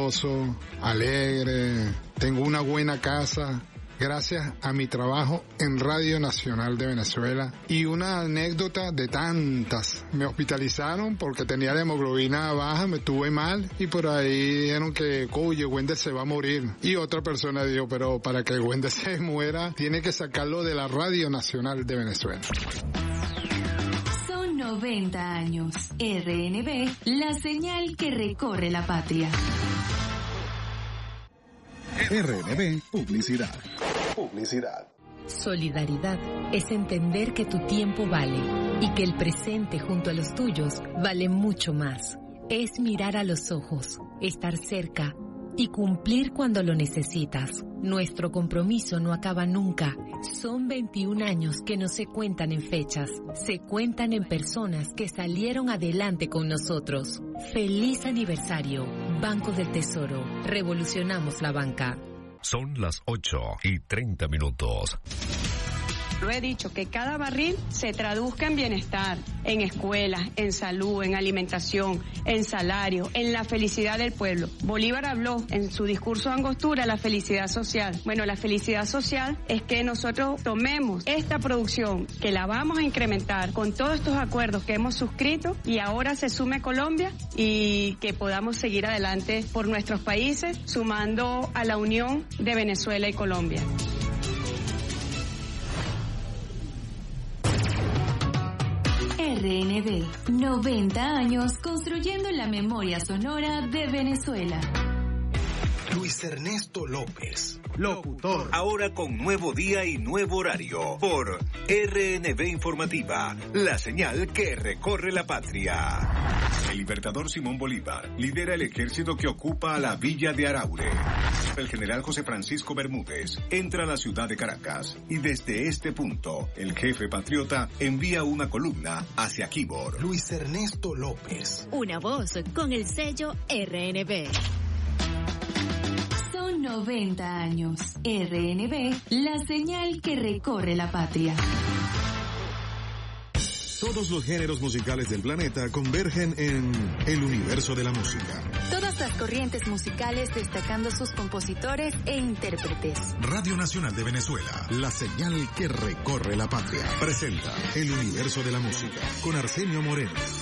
alegre, tengo una buena casa, gracias a mi trabajo en Radio Nacional de Venezuela. Y una anécdota de tantas. Me hospitalizaron porque tenía la hemoglobina baja, me tuve mal y por ahí dijeron que, oye, Wender se va a morir. Y otra persona dijo, pero para que Wender se muera, tiene que sacarlo de la Radio Nacional de Venezuela. Son 90 años. RNB, la señal que recorre la patria. RNB Publicidad. Solidaridad es entender que tu tiempo vale y que el presente junto a los tuyos vale mucho más. Es mirar a los ojos, estar cerca y cumplir cuando lo necesitas. Nuestro compromiso no acaba nunca. Son 21 años que no se cuentan en fechas, se cuentan en personas que salieron adelante con nosotros. ¡Feliz aniversario! Banco del Tesoro. Revolucionamos la banca. Son las 8:30. Lo he dicho, que cada barril se traduzca en bienestar, en escuelas, en salud, en alimentación, en salario, en la felicidad del pueblo. Bolívar habló en su discurso de Angostura la felicidad social. Bueno, la felicidad social es que nosotros tomemos esta producción, que la vamos a incrementar con todos estos acuerdos que hemos suscrito y ahora se sume Colombia y que podamos seguir adelante por nuestros países, sumando a la unión de Venezuela y Colombia. RNB, 90 años construyendo la memoria sonora de Venezuela. Luis Ernesto López, locutor. Ahora con nuevo día y nuevo horario por RNB Informativa, la señal que recorre la patria. El libertador Simón Bolívar lidera el ejército que ocupa a la villa de Araure. El general José Francisco Bermúdez entra a la ciudad de Caracas y desde este punto el jefe patriota envía una columna hacia Quibor. Luis Ernesto López. Una voz con el sello RNB. Son 90 años. RNB, la señal que recorre la patria. Todos los géneros musicales del planeta convergen en el universo de la música. Todas las corrientes musicales destacando sus compositores e intérpretes. Radio Nacional de Venezuela, la señal que recorre la patria. Presenta el universo de la música con Arsenio Moreno.